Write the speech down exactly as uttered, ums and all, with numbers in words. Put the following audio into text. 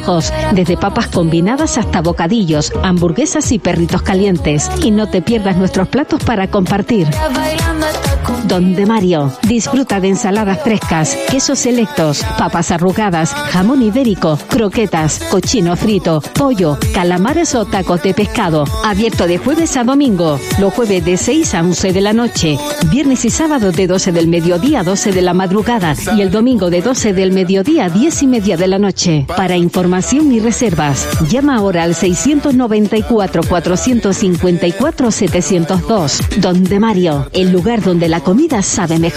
antojos, desde papas combinadas hasta bocadillos, hamburguesas y perritos calientes. Y no te pierdas nuestros platos para compartir. Don de Mario. Disfruta de ensaladas frescas, quesos selectos, papas arrugadas, jamón ibérico, croquetas, cochino frito, pollo, calamares o tacos de pescado. Abierto de jueves a domingo. Los jueves de seis a once de la noche. Viernes y sábado de doce del mediodía a doce de la madrugada. Y el domingo de doce del mediodía a diez y media de la noche. Para información y reservas, llama ahora al seiscientos noventa y cuatro, cuatrocientos cincuenta y cuatro, setecientos dos. Don de Mario, el lugar donde la comida sabe mejor.